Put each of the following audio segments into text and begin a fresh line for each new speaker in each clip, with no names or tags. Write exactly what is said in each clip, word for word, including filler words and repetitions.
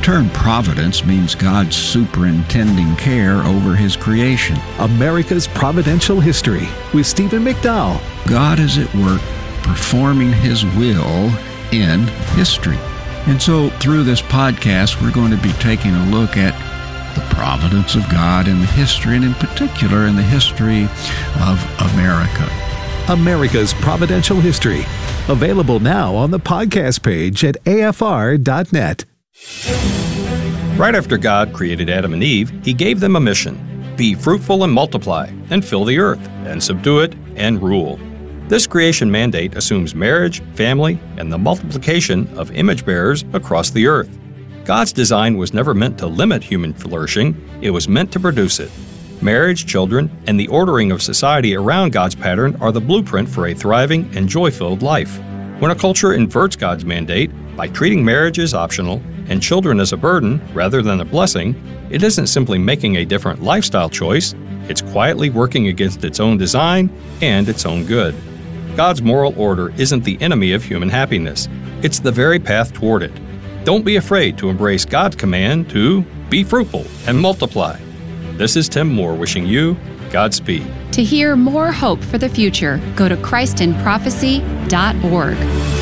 term providence means God's superintending care over His creation.
America's Providential History with Stephen McDowell.
God is at work performing His will in history. And so through this podcast, we're going to be taking a look at the providence of God in the history, and in particular in the history of America.
America's Providential History. Available now on the podcast page at A F R dot net.
Right after God created Adam and Eve, He gave them a mission: be fruitful and multiply, and fill the earth, and subdue it, and rule. This creation mandate assumes marriage, family, and the multiplication of image bearers across the earth. God's design was never meant to limit human flourishing, it was meant to produce it. Marriage, children, and the ordering of society around God's pattern are the blueprint for a thriving and joy-filled life. When a culture inverts God's mandate by treating marriage as optional and children as a burden rather than a blessing, it isn't simply making a different lifestyle choice, it's quietly working against its own design and its own good. God's moral order isn't the enemy of human happiness, it's the very path toward it. Don't be afraid to embrace God's command to be fruitful and multiply. This is Tim Moore wishing you Godspeed.
To hear more hope for the future, go to Christ in Prophecy dot org.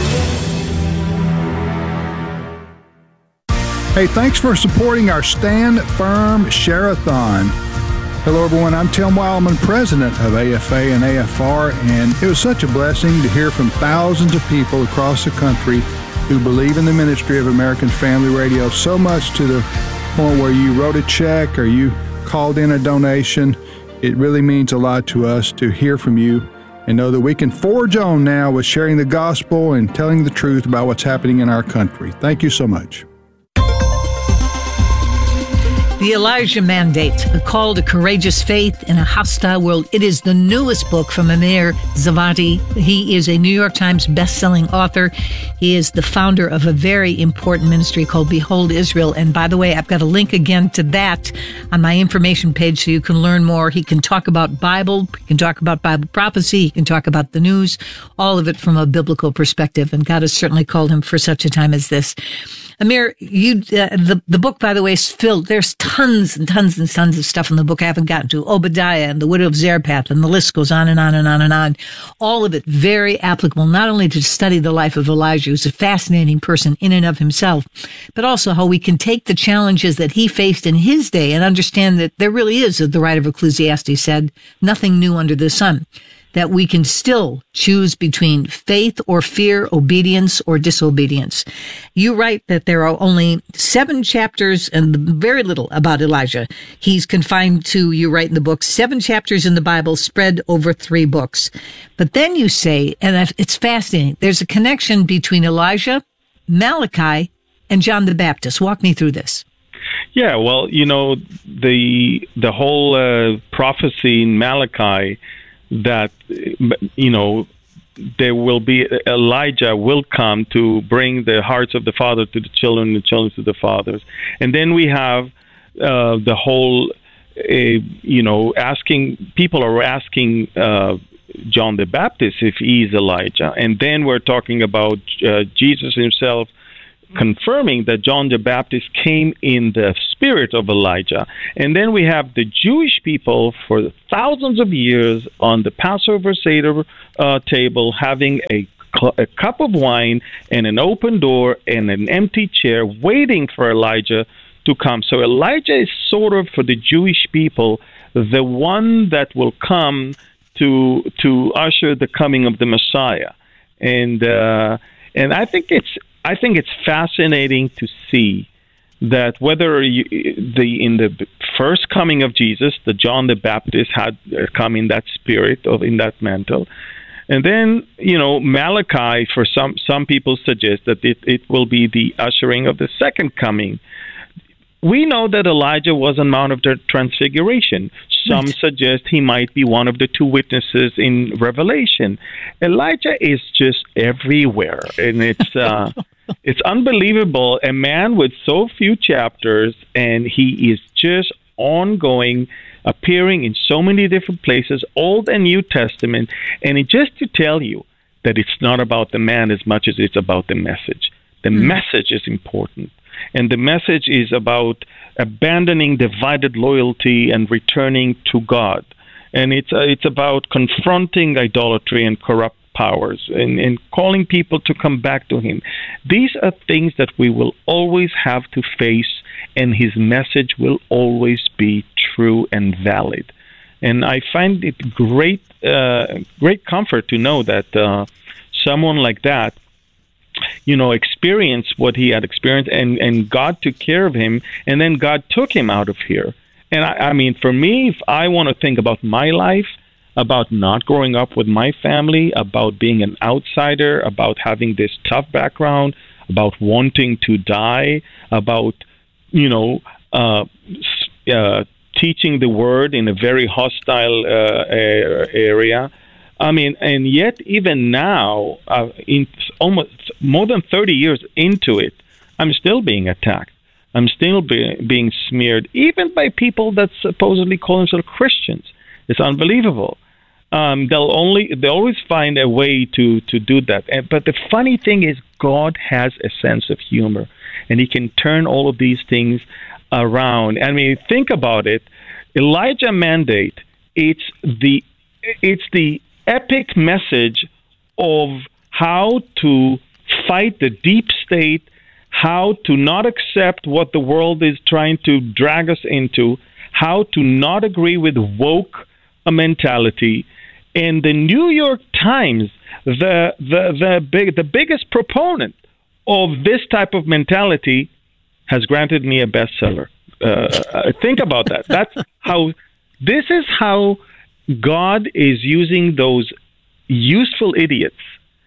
Hey, thanks for supporting our Stand Firm Share-a-thon. Hello, everyone. I'm Tim Wildman, president of A F A and A F R, and it was such a blessing to hear from thousands of people across the country who believe in the ministry of American Family Radio so much to the point where you wrote a check or you called in a donation. It really means a lot to us to hear from you and know that we can forge on now with sharing the gospel and telling the truth about what's happening in our country. Thank you so much.
The Elijah Mandate, a call to courageous faith in a hostile world. It is the newest book from Amir Zavadi. He is a New York Times best-selling author. He is the founder of a very important ministry called Behold Israel. And by the way, I've got a link again to that on my information page so you can learn more. He can talk about Bible, he can talk about Bible prophecy, he can talk about the news, all of it from a biblical perspective. And God has certainly called him for such a time as this. Amir, you, uh, the, the book, by the way, is filled. There's tons and tons and tons of stuff in the book I haven't gotten to. Obadiah and the widow of Zarephath, and the list goes on and on and on and on. All of it very applicable, not only to study the life of Elijah, who's a fascinating person in and of himself, but also how we can take the challenges that he faced in his day and understand that there really is, as the writer of Ecclesiastes said, nothing new under the sun. That we can still choose between faith or fear, obedience or disobedience. You write that there are only seven chapters and very little about Elijah. He's confined to, you write in the book, seven chapters in the Bible spread over three books. But then you say, and it's fascinating, there's a connection between Elijah, Malachi, and John the Baptist. Walk me through this.
Yeah, well, you know, the the whole uh, prophecy in Malachi that, you know, there will be, Elijah will come to bring the hearts of the father to the children and the children to the fathers. And then we have uh, the whole, uh, you know, asking, people are asking uh, John the Baptist if he is Elijah. And then we're talking about uh, Jesus himself confirming that John the Baptist came in the spirit of Elijah. And then we have the Jewish people for thousands of years on the Passover Seder uh, table having a, cl- a cup of wine and an open door and an empty chair waiting for Elijah to come. So Elijah is sort of, for the Jewish people, the one that will come to to usher the coming of the Messiah. And uh, and I think it's I think it's fascinating to see that whether you, the in the first coming of Jesus, the John the Baptist had come in that spirit of in that mantle, and then you know Malachi, for some some people suggest that it, it will be the ushering of the second coming. We know that Elijah was on Mount of the Transfiguration. Some right. suggest he might be one of the two witnesses in Revelation. Elijah is just everywhere, and it's uh, it's unbelievable. A man with so few chapters, and he is just ongoing, appearing in so many different places, Old and New Testament. And it just to tell you that it's not about the man as much as it's about the message. The mm. message is important. And the message is about abandoning divided loyalty and returning to God. And it's uh, it's about confronting idolatry and corrupt powers and, and calling people to come back to Him. These are things that we will always have to face, and His message will always be true and valid. And I find it great, uh, great comfort to know that uh, someone like that, you know, experienced what he had experienced, and, and God took care of him, and then God took him out of here. And I, I mean, for me, if I want to think about my life, about not growing up with my family, about being an outsider, about having this tough background, about wanting to die, about, you know, uh, uh, teaching the word in a very hostile uh, area. I mean, and yet even now, uh, in almost more than thirty years into it, I'm still being attacked. I'm still be, being smeared, even by people that supposedly call themselves Christians. It's unbelievable. Um, they'll only they always find a way to, to do that. And, but the funny thing is, God has a sense of humor, and He can turn all of these things around. I mean, think about it. Elijah Mandate. It's the it's the epic message of how to fight the deep state, how to not accept what the world is trying to drag us into, how to not agree with woke mentality. And the New York Times, the the the big the biggest proponent of this type of mentality, has granted me a bestseller. Uh, think about that. That's how. This is how God is using those useful idiots.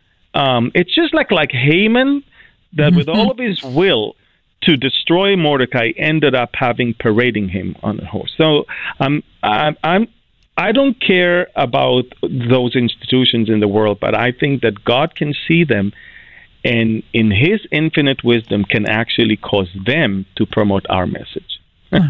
Um, it's just like like Haman, that with all of his will to destroy Mordecai, ended up having parading him on a horse. So um, I, I'm I don't care about those institutions in the world, but I think that God can see them, and in His infinite wisdom can actually cause them to promote our message.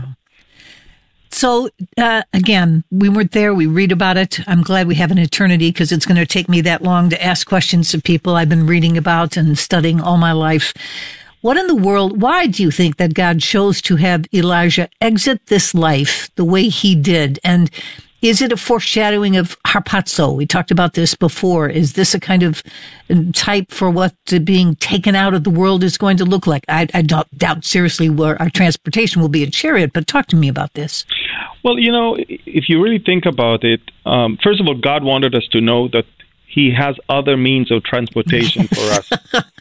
So, uh, again, we weren't there. We read about it. I'm glad we have an eternity, because it's going to take me that long to ask questions of people I've been reading about and studying all my life. What in the world, why do you think that God chose to have Elijah exit this life the way he did? And is it a foreshadowing of harpazo? We talked about this before. Is this a kind of type for what being taken out of the world is going to look like? I, I doubt, doubt seriously where our transportation will be a chariot, but talk to me about this.
Well, you know, if you really think about it, um, first of all, God wanted us to know that He has other means of transportation for us.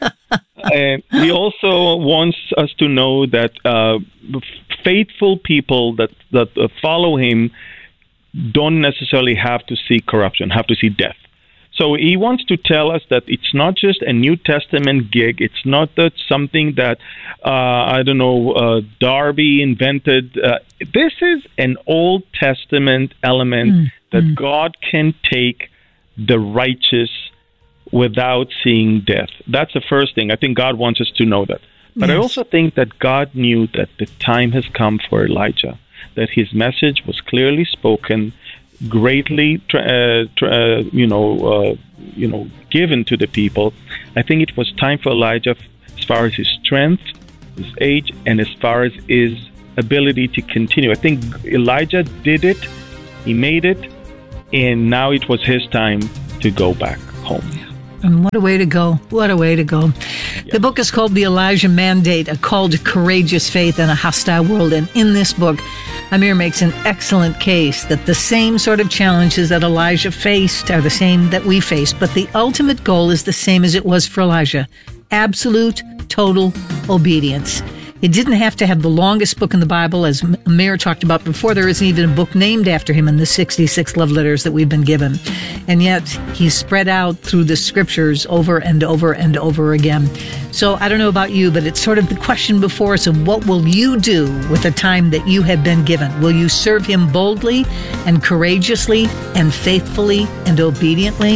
And He also wants us to know that uh, faithful people that, that uh, follow Him don't necessarily have to see corruption, have to see death. So He wants to tell us that it's not just a New Testament gig. It's not that something that, uh, I don't know, uh, Darby invented. Uh, this is an Old Testament element mm, that mm. God can take the righteous without seeing death. That's the first thing. I think God wants us to know that. But yes. I also think that God knew that the time has come for Elijah, that his message was clearly spoken, greatly, uh, uh, you know, uh, you know, given to the people. I think it was time for Elijah, as far as his strength, his age, and as far as his ability to continue. I think Elijah did it, he made it, and now it was his time to go back home.
And what a way to go. What a way to go. Yeah. The book is called The Elijah Mandate, A Call to Courageous Faith in a Hostile World. And in this book, Amir makes an excellent case that the same sort of challenges that Elijah faced are the same that we face. But the ultimate goal is the same as it was for Elijah. Absolute, total obedience. It didn't have to have the longest book in the Bible, as Amir talked about before. There isn't even a book named after him in the sixty-six love letters that we've been given. And yet, he's spread out through the scriptures over and over and over again. So I don't know about you, but it's sort of the question before us of what will you do with the time that you have been given? Will you serve him boldly and courageously and faithfully and obediently?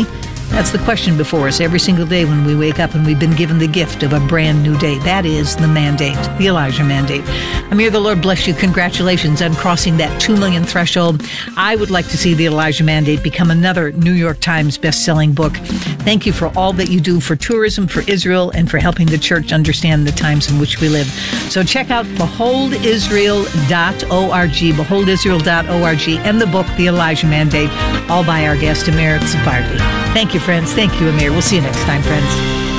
That's the question before us every single day when we wake up and we've been given the gift of a brand new day. That is the mandate, the Elijah Mandate. Amir, the Lord bless you. Congratulations on crossing that two million threshold. I would like to see the Elijah Mandate become another New York Times best-selling book. Thank you for all that you do for tourism, for Israel, and for helping the church understand the times in which we live. So check out behold israel dot org, behold israel dot org, and the book, The Elijah Mandate, all by our guest, Amir Tsarfati. Thank you, friends. Thank you, Amir. We'll see you next time, friends.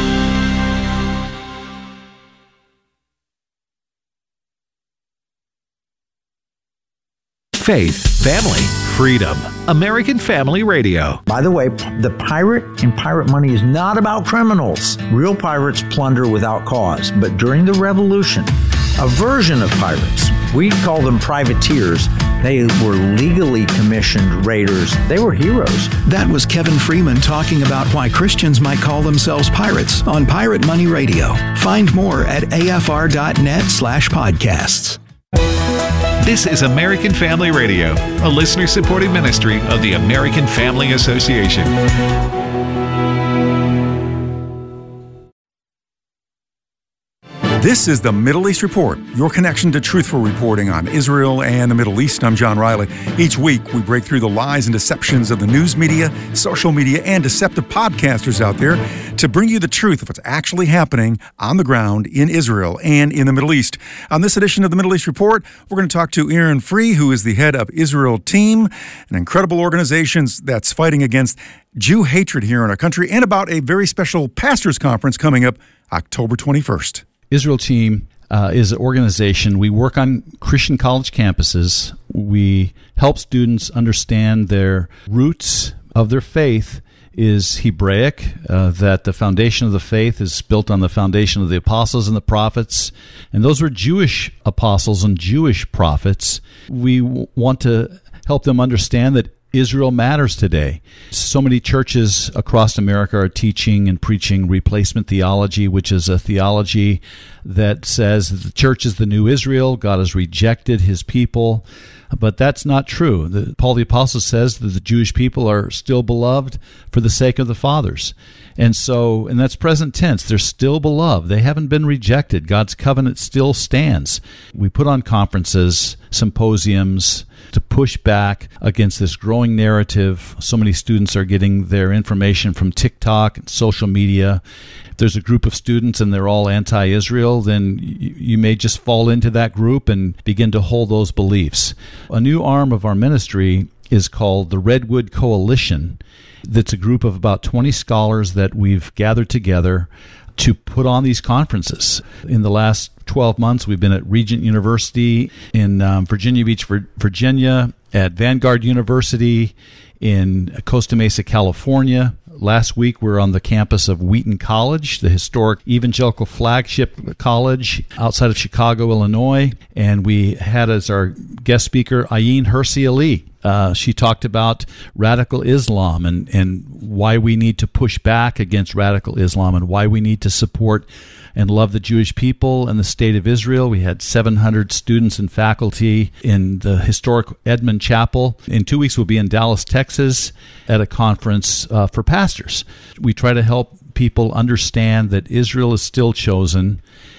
Faith, family, freedom. American Family Radio.
By the way, the pirate and pirate money is not about criminals. Real pirates plunder without cause. But during the Revolution, a version of pirates, we call them privateers, they were legally commissioned raiders. They were heroes.
That was Kevin Freeman talking about why Christians might call themselves pirates on Pirate Money Radio. Find more at afr.net slash podcasts.
This is American Family Radio, a listener-supported ministry of the American Family Association.
This is the Middle East Report, your connection to truthful reporting on Israel and the Middle East. I'm John Riley. Each week, we break through the lies and deceptions of the news media, social media, and deceptive podcasters out there to bring you the truth of what's actually happening on the ground in Israel and in the Middle East. On this edition of the Middle East Report, we're going to talk to Aaron Free, who is the head of Israel Team, an incredible organization that's fighting against Jew hatred here in our country, and about a very special pastors' conference coming up October twenty-first.
Israel Team uh, is an organization. We work on Christian college campuses. We help students understand their roots of their faith is Hebraic, uh, that the foundation of the faith is built on the foundation of the apostles and the prophets, and those were Jewish apostles and Jewish prophets. We w- want to help them understand that Israel matters today. So many churches across America are teaching and preaching replacement theology, which is a theology that says the church is the new Israel, God has rejected his people. But that's not true. The, Paul the Apostle says that the Jewish people are still beloved for the sake of the fathers. And so, and that's present tense, they're still beloved. They haven't been rejected. God's covenant still stands. We put on conferences, symposiums, to push back against this growing narrative. So many students are getting their information from TikTok and social media. If there's a group of students and they're all anti-Israel, then you, you may just fall into that group and begin to hold those beliefs. A new arm of our ministry is called the Redwood Coalition. That's a group of about twenty scholars that we've gathered together to put on these conferences. In the last twelve months, we've been at Regent University in um, Virginia Beach, Virginia, at Vanguard University in Costa Mesa, California. Last week, we were on the campus of Wheaton College, the historic evangelical flagship college outside of Chicago, Illinois, and we had as our guest speaker Ayin Hirsi Ali. Uh, she talked about radical Islam and, and why we need to push back against radical Islam and why we need to support and love the Jewish people and the state of Israel. We had seven hundred students and faculty in the historic Edmund Chapel. In two weeks, we'll be in Dallas, Texas at a conference uh, for pastors. We try to help people understand that Israel is still chosen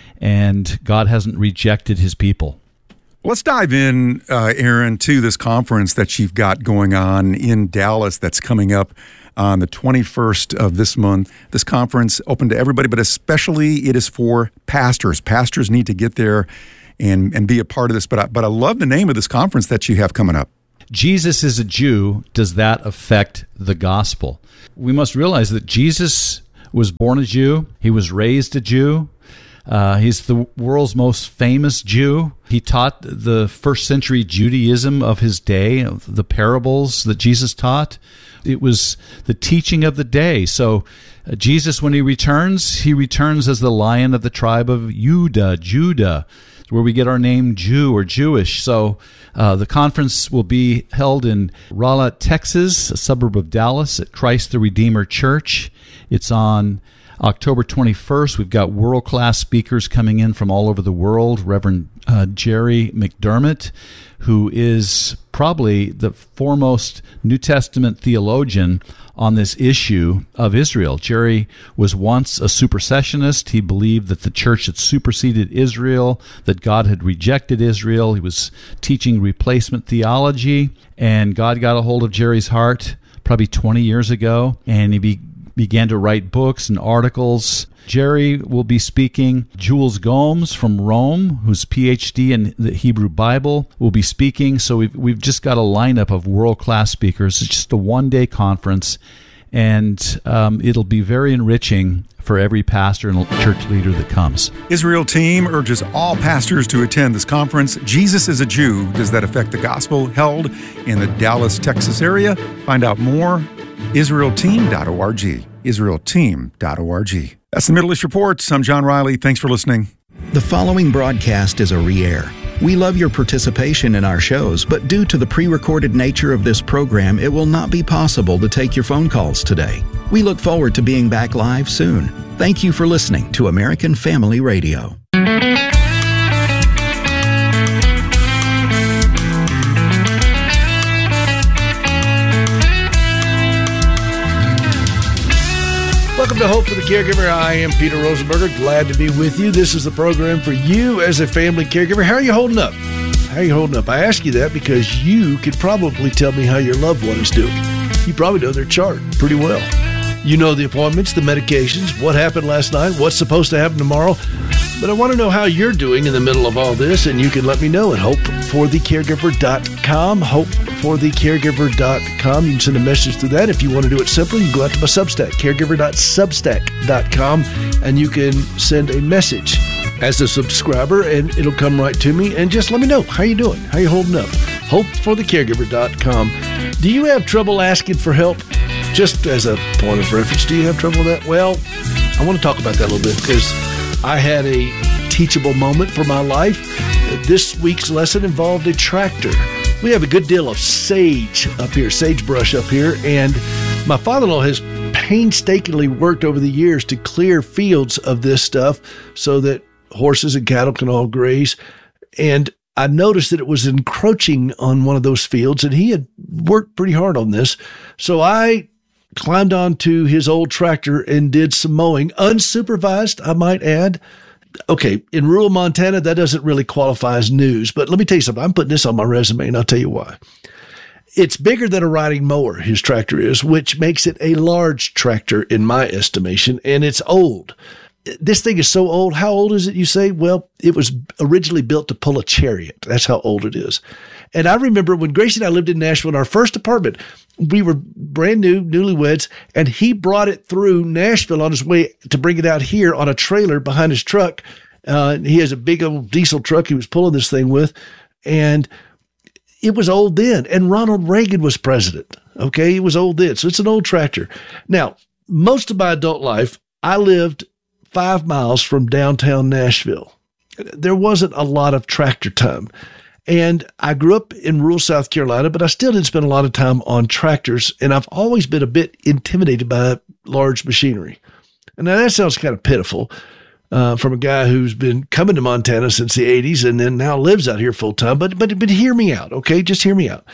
and God hasn't rejected his people.
Let's dive in, uh, Aaron, to this conference that you've got going on in Dallas that's coming up on the twenty-first of this month. This conference open to everybody, but especially it is for pastors. Pastors need to get there and, and be a part of this. But I, but I love the name of this conference that you have coming up.
Jesus is a Jew. Does that affect the gospel? We must realize that Jesus was born a Jew. He was raised a Jew. Uh, he's the world's most famous Jew. He taught the first century Judaism of his day, the parables that Jesus taught. It was the teaching of the day. So uh, Jesus, when he returns, he returns as the Lion of the tribe of Judah, Judah, where we get our name Jew or Jewish. So uh, the conference will be held in Raleigh, Texas, a suburb of Dallas, at Christ the Redeemer Church. It's on October twenty-first, we've got world-class speakers coming in from all over the world. Reverend uh, Jerry McDermott, who is probably the foremost New Testament theologian on this issue of Israel. Jerry was once a supersessionist. He believed that the church had superseded Israel, that God had rejected Israel. He was teaching replacement theology, and God got a hold of Jerry's heart probably twenty years ago, and he be, began to write books and articles. Jerry will be speaking. Jules Gomes from Rome, who's P H D in the Hebrew Bible, will be speaking. So we've, we've just got a lineup of world-class speakers. It's just a one-day conference, and um, it'll be very enriching for every pastor and church leader that comes.
Israel Team urges all pastors to attend this conference. Jesus is a Jew. Does that affect the gospel? Held in the Dallas, Texas area. Find out more, israel team dot org. israel team dot org. That's the Middle East Report. I'm John Riley. Thanks for listening.
The following broadcast is a re-air. We love your participation in our shows, but due to the pre-recorded nature of this program, it will not be possible to take your phone calls today. We look forward to being back live soon. Thank you for listening to American Family Radio.
Welcome to Hope for the Caregiver. I am Peter Rosenberger. Glad to be with you. This is the program for you as a family caregiver. How are you holding up? How are you holding up? I ask you that because you could probably tell me how your loved one is doing. You probably know their chart pretty well. You know the appointments, the medications, what happened last night, what's supposed to happen tomorrow. But I want to know how you're doing in the middle of all this, and you can let me know at hope for the caregiver dot com, hope for the caregiver dot com. You can send a message through that. If you want to do it simply, you can go out to my Substack, caregiver dot substack dot com, and you can send a message as a subscriber, and it'll come right to me. And just let me know how you doing, how you holding up. hope for the caregiver dot com. Do you have trouble asking for help? Just as a point of reference, do you have trouble with that? Well, I want to talk about that a little bit because I had a teachable moment for my life. This week's lesson involved a tractor. We have a good deal of sage up here, sagebrush up here, and my father-in-law has painstakingly worked over the years to clear fields of this stuff so that horses and cattle can all graze. And I noticed that it was encroaching on one of those fields, and he had worked pretty hard on this. So I climbed onto his old tractor and did some mowing, unsupervised, I might add. Okay, in rural Montana, that doesn't really qualify as news, but let me tell you something. I'm putting this on my resume, and I'll tell you why. It's bigger than a riding mower, his tractor is, which makes it a large tractor in my estimation, and it's old. This thing is so old. How old is it, you say? Well, it was originally built to pull a chariot. That's how old it is. And I remember when Gracie and I lived in Nashville in our first apartment, we were brand new, newlyweds, and he brought it through Nashville on his way to bring it out here on a trailer behind his truck. Uh, he has a big old diesel truck he was pulling this thing with, and it was old then. And Ronald Reagan was president. Okay, it was old then. So it's an old tractor. Now, most of my adult life, I lived five miles from downtown Nashville. There wasn't a lot of tractor time. And I grew up in rural South Carolina, but I still didn't spend a lot of time on tractors. And I've always been a bit intimidated by large machinery. And now that sounds kind of pitiful uh, from a guy who's been coming to Montana since the eighties and then now lives out here full time. But, but, but hear me out, okay? Just hear me out.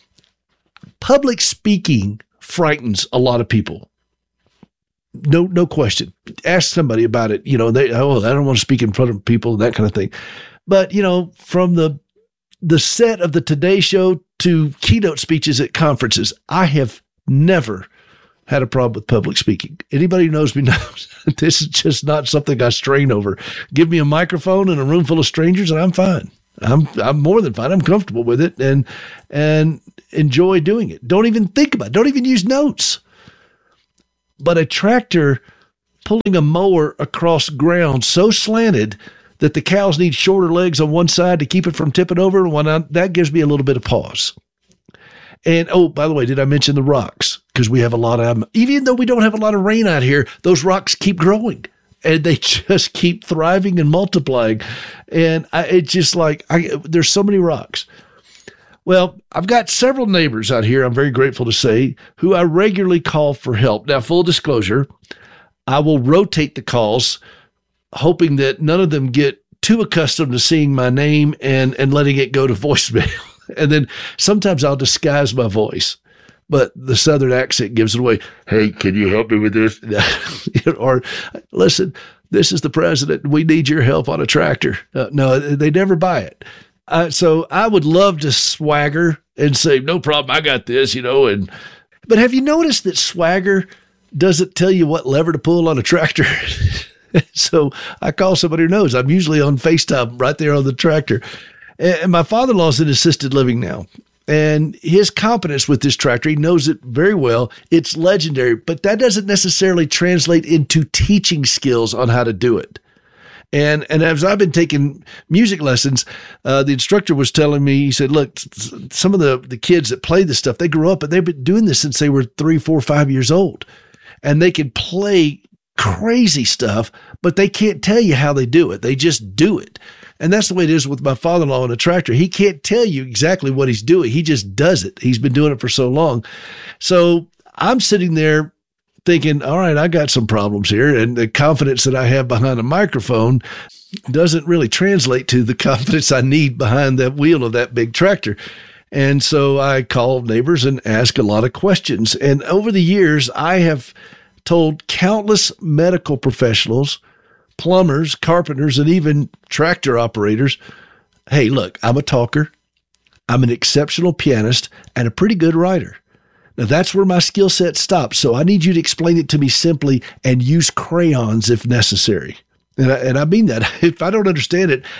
Public speaking frightens a lot of people. No, no question. Ask somebody about it. You know, they, oh, I don't want to speak in front of people and that kind of thing. But, you know, from the, the set of the Today Show to keynote speeches at conferences, I have never had a problem with public speaking. Anybody who knows me knows this is just not something I strain over. Give me a microphone in a room full of strangers and I'm fine. I'm, I'm more than fine. I'm comfortable with it and, and enjoy doing it. Don't even think about it. Don't even use notes. But a tractor pulling a mower across ground so slanted that the cows need shorter legs on one side to keep it from tipping over, and one, that gives me a little bit of pause. And, oh, by the way, did I mention the rocks? Because we have a lot of them. Even though we don't have a lot of rain out here, those rocks keep growing, and they just keep thriving and multiplying. And I, it's just like, I, there's so many rocks. Well, I've got several neighbors out here, I'm very grateful to say, who I regularly call for help. Now, full disclosure, I will rotate the calls, hoping that none of them get too accustomed to seeing my name and, and letting it go to voicemail. And then sometimes I'll disguise my voice, but the Southern accent gives it away. Hey, can you help me with this? Or, listen, this is the president. We need your help on a tractor. Uh, no, they never buy it. Uh, so I would love to swagger and say, no problem, I got this, you know. And But have you noticed that swagger doesn't tell you what lever to pull on a tractor? So I call somebody who knows. I'm usually on FaceTime right there on the tractor. And my father-in-law's in assisted living now. And his competence with this tractor, he knows it very well. It's legendary, but that doesn't necessarily translate into teaching skills on how to do it. And and as I've been taking music lessons, uh, the instructor was telling me, he said, look, some of the, the kids that play this stuff, they grew up and they've been doing this since they were three, four, five years old. And they can play crazy stuff, but they can't tell you how they do it. They just do it. And that's the way it is with my father-in-law on a tractor. He can't tell you exactly what he's doing. He just does it. He's been doing it for so long. So I'm sitting there thinking, all right, I got some problems here. And the confidence that I have behind a microphone doesn't really translate to the confidence I need behind that wheel of that big tractor. And so I call neighbors and ask a lot of questions. And over the years, I have told countless medical professionals, plumbers, carpenters, and even tractor operators, hey, look, I'm a talker, I'm an exceptional pianist, and a pretty good writer. Now, that's where my skill set stops, so I need you to explain it to me simply and use crayons if necessary. And I, and I mean that. If I don't understand it,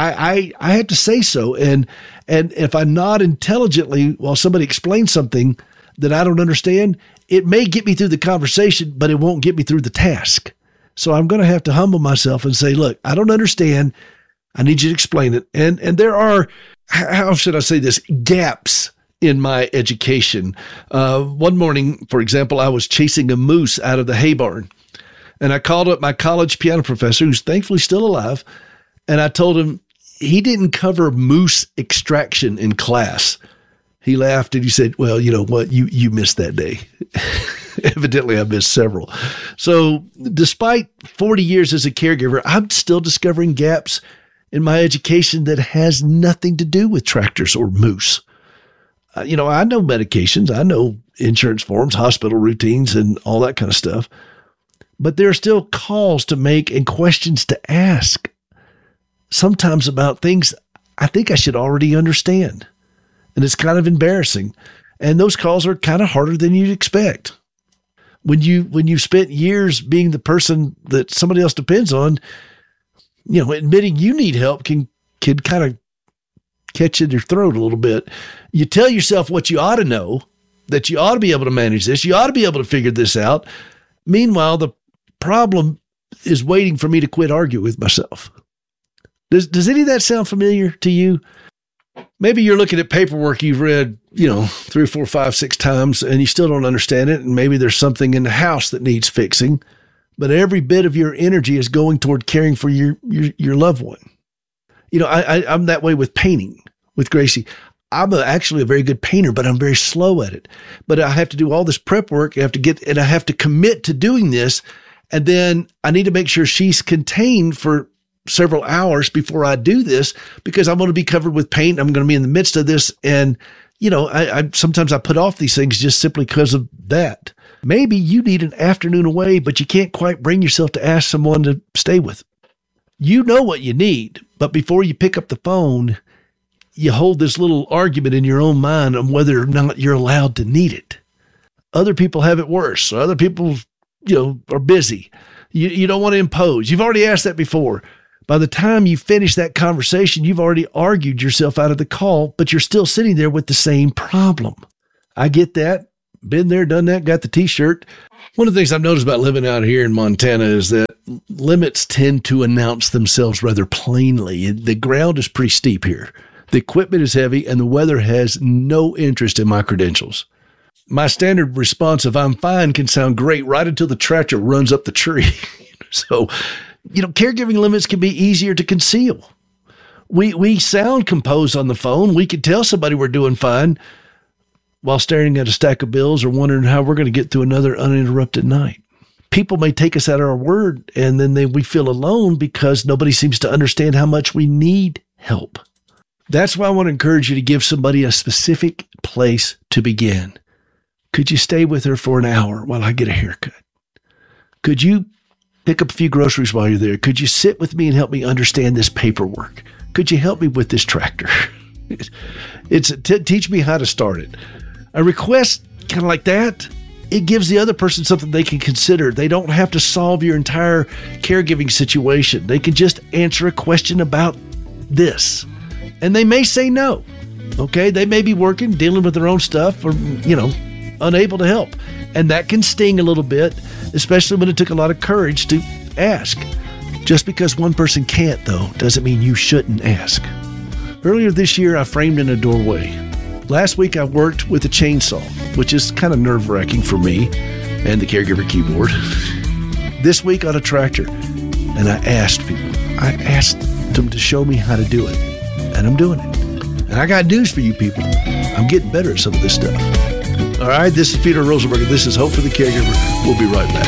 I, I I have to say so. And and if I nod intelligently while somebody explains something that I don't understand, it may get me through the conversation, but it won't get me through the task. So I'm going to have to humble myself and say, look, I don't understand. I need you to explain it. And and there are, how should I say this, gaps in my education. Uh, one morning, for example, I was chasing a moose out of the hay barn. And I called up my college piano professor, who's thankfully still alive, and I told him he didn't cover moose extraction in class. He laughed and he said, well, you know what, you, you missed that day. Evidently, I missed several. So despite forty years as a caregiver, I'm still discovering gaps in my education that has nothing to do with tractors or moose. Uh, you know, I know medications, I know insurance forms, hospital routines, and all that kind of stuff. But there are still calls to make and questions to ask, sometimes about things I think I should already understand. And it's kind of embarrassing. And those calls are kind of harder than you'd expect. When you when you've spent years being the person that somebody else depends on, you know, admitting you need help can can kind of catch in your throat a little bit. You tell yourself what you ought to know, that you ought to be able to manage this, you ought to be able to figure this out. Meanwhile, the problem is waiting for me to quit arguing with myself. Does does any of that sound familiar to you? Maybe you're looking at paperwork you've read, you know, three or four, five, six times, and you still don't understand it. And maybe there's something in the house that needs fixing, but every bit of your energy is going toward caring for your your, your loved one. You know, I, I, I'm that way with painting with Gracie. I'm a, actually a very good painter, but I'm very slow at it. But I have to do all this prep work. I have to get, and I have to commit to doing this. And then I need to make sure she's contained for several hours before I do this, because I'm going to be covered with paint. I'm going to be in the midst of this. And, you know, I, I sometimes I put off these things just simply because of that. Maybe you need an afternoon away, but you can't quite bring yourself to ask someone to stay with. You know what you need, but before you pick up the phone, you hold this little argument in your own mind on whether or not you're allowed to need it. Other people have it worse. Other people, you know, are busy. You, you don't want to impose. You've already asked that before. By the time you finish that conversation, you've already argued yourself out of the call, but you're still sitting there with the same problem. I get that. Been there, done that, got the t-shirt. One of the things I've noticed about living out here in Montana is that limits tend to announce themselves rather plainly. The ground is pretty steep here. The equipment is heavy, and the weather has no interest in my credentials. My standard response of I'm fine can sound great right until the tractor runs up the tree. So, you know, caregiving limits can be easier to conceal. We we sound composed on the phone. We can tell somebody we're doing fine while staring at a stack of bills or wondering how we're going to get through another uninterrupted night. people may take us at our word, and then they, we feel alone because nobody seems to understand how much we need help. That's why I want to encourage you to give somebody a specific place to begin. Could you stay with her for an hour while I get a haircut? Could you pick up a few groceries while you're there? Could you sit with me and help me understand this paperwork? Could you help me with this tractor? It's t- teach me how to start it. A request kind of like that, it gives the other person something they can consider. They don't have to solve your entire caregiving situation. They can just answer a question about this. And they may say no. Okay, they may be working, dealing with their own stuff, or, you know, unable to help. And that can sting a little bit, especially when it took a lot of courage to ask. Just because one person can't, though, doesn't mean you shouldn't ask. Earlier this year, I framed in a doorway. Last week, I worked with a chainsaw, which is kind of nerve-wracking for me and the caregiver keyboard. This week on a tractor, and I asked people, I asked them to show me how to do it, and I'm doing it. And I got news for you people. I'm getting better at some of this stuff. All right, this is Peter Rosenberger. This is Hope for the Caregiver. We'll be right back.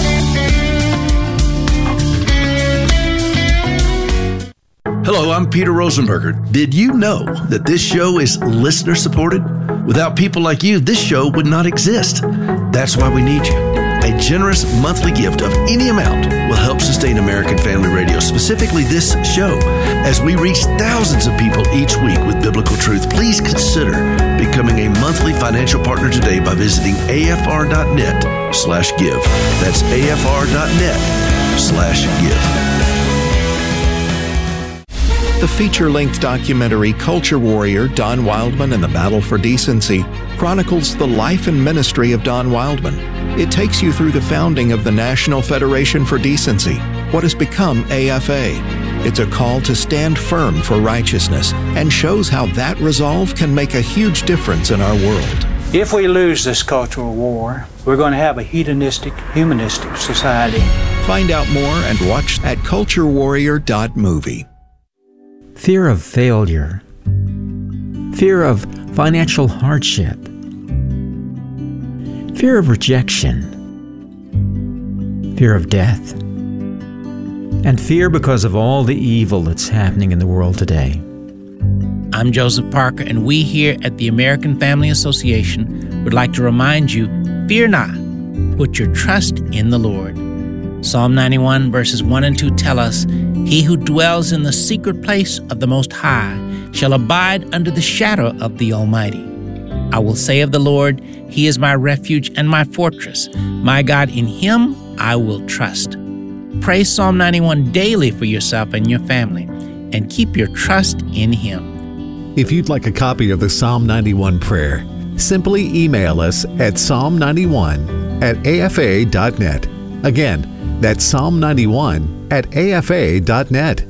Hello, I'm Peter Rosenberger. Did you know that this show is listener supported? Without people like you, this show would not exist. That's why we need you. A generous monthly gift of any amount will help sustain American Family Radio, specifically this show. As we reach thousands of people each week with biblical truth, please consider becoming a monthly financial partner today by visiting afr.net slash give. That's afr.net slash give.
The feature-length documentary Culture Warrior, Don Wildman and the Battle for Decency chronicles the life and ministry of Don Wildman. It takes you through the founding of the National Federation for Decency, what has become A F A. It's a call to stand firm for righteousness and shows how that resolve can make a huge difference in our world.
If we lose this cultural war, we're going to have a hedonistic, humanistic society.
Find out more and watch at culture warrior dot movie.
Fear of failure, fear of financial hardship, fear of rejection, fear of death, and fear because of all the evil that's happening in the world today.
I'm Joseph Parker, and we here at the American Family Association would like to remind you, fear not, put your trust in the Lord. Psalm ninety-one verses one and two tell us, "He who dwells in the secret place of the Most High shall abide under the shadow of the Almighty. I will say of the Lord, He is my refuge and my fortress. My God, in Him I will trust." Pray Psalm ninety-one daily for yourself and your family, and keep your trust in Him.
If you'd like a copy of the Psalm ninety-one prayer, simply email us at psalm ninety-one at a f a dot net. Again, that's Psalm ninety-one at a f a dot net.